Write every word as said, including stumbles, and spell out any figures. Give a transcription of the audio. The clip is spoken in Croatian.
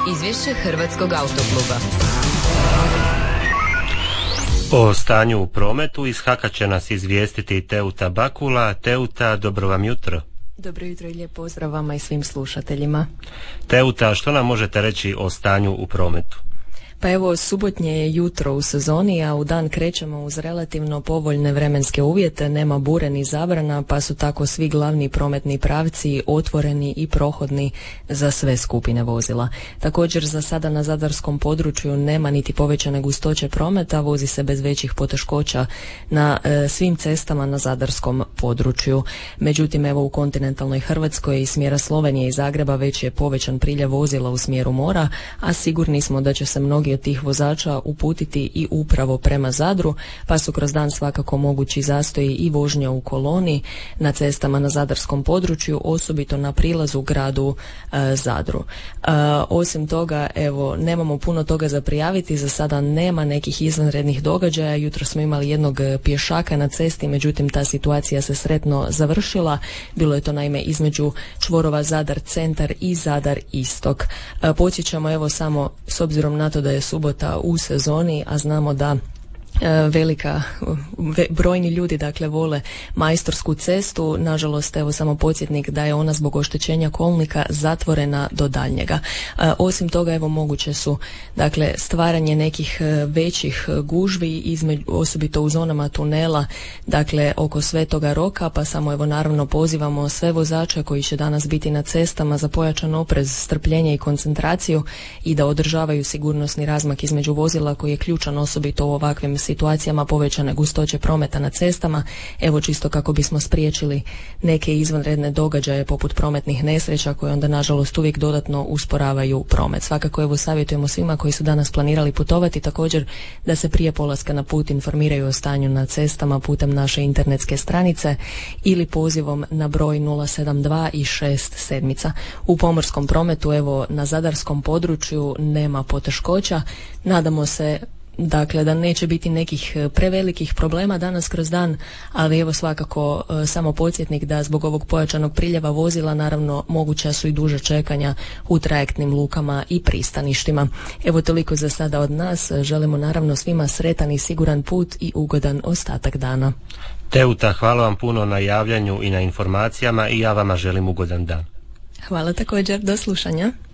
Izvješće Hrvatskog autokluba. O stanju u prometu iz Haka će nas izvijestiti Teuta Bakula. Teuta, dobro vam jutro. Dobro jutro i lijep pozdrav vama i svim slušateljima. Teuta, što nam možete reći o stanju u prometu? Pa evo, subotnje je jutro u sezoni, a u dan krećemo uz relativno povoljne vremenske uvjete, nema bure ni zabrana, pa su tako svi glavni prometni pravci otvoreni i prohodni za sve skupine vozila. Također za sada na zadarskom području nema niti povećane gustoće prometa, vozi se bez većih poteškoća na e, svim cestama na zadarskom području. Međutim, evo u kontinentalnoj Hrvatskoj iz smjera Slovenije i Zagreba već je povećan priljev vozila u smjeru mora, a sigurni smo da će se mnogi od tih vozača uputiti i upravo prema Zadru, pa su kroz dan svakako mogući zastoji i vožnja u koloni na cestama na zadarskom području, osobito na prilazu gradu e, Zadru. E, osim toga, evo, nemamo puno toga za prijaviti, za sada nema nekih izvanrednih događaja. Jutro smo imali jednog pješaka na cesti, međutim ta situacija se sretno završila. Bilo je to naime između čvorova Zadar centar i Zadar istok. E, podsjećamo evo samo s obzirom na to da je subota u sezoni, a znamo da velika, ve, brojni ljudi dakle vole Majstorsku cestu. Nažalost, evo samo podsjetnik da je ona zbog oštećenja kolnika zatvorena do daljnjega. E, osim toga, evo moguće su dakle stvaranje nekih većih gužvi između, osobito u zonama tunela, dakle oko Svetoga Roka, pa samo evo naravno pozivamo sve vozače koji će danas biti na cestama za pojačan oprez, strpljenje i koncentraciju i da održavaju sigurnosni razmak između vozila koji je ključan osobito u ovakvim situacijama povećane gustoće prometa na cestama, evo čisto kako bismo spriječili neke izvanredne događaje poput prometnih nesreća koje onda nažalost uvijek dodatno usporavaju promet. Svakako evo savjetujemo svima koji su danas planirali putovati također da se prije polaska na put informiraju o stanju na cestama putem naše internetske stranice ili pozivom na broj nula sedam dva i šest sedmica. U pomorskom prometu evo na zadarskom području nema poteškoća, nadamo se dakle da neće biti nekih prevelikih problema danas kroz dan, ali evo svakako e, samo podsjetnik da zbog ovog pojačanog priljeva vozila naravno moguća su i duža čekanja u trajektnim lukama i pristaništima. Evo toliko za sada od nas, želimo naravno svima sretan i siguran put i ugodan ostatak dana. Teuta, hvala vam puno na javljanju i na informacijama i ja vama želim ugodan dan. Hvala također, do slušanja.